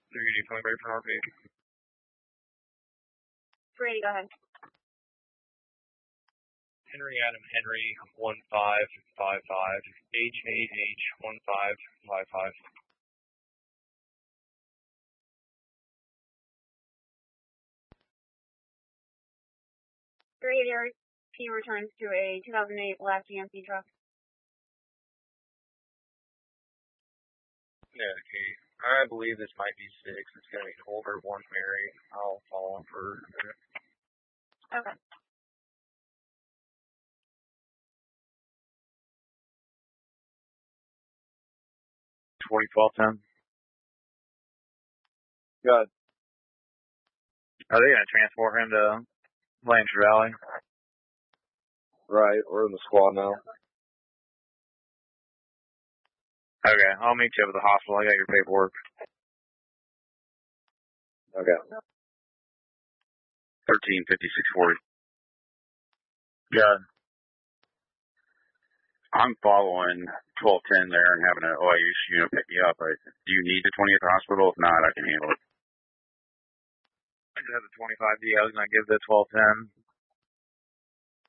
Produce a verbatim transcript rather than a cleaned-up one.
Brady, calling back from R P. Brady, go ahead. Henry Adam Henry, one five five five, H eight H, one five five five. Brady, R P returns to a two thousand eight Black G M C truck. Yeah, okay. I believe this might be six. It's going to be Holder, one Mary. I'll follow up for a minute. Okay. twenty twelve ten. Good. Are they going to transport him to Blanchard Valley? Right, we're in the squad now. Okay, I'll meet you up at the hospital. I got your paperwork. Okay. thirteen fifty-six forty. Good. I'm following twelve ten there and having an O I U unit pick you up. Right? Do you need the twentieth hospital? If not, I can handle it. I just have the twenty-five D. I was going to give the twelve ten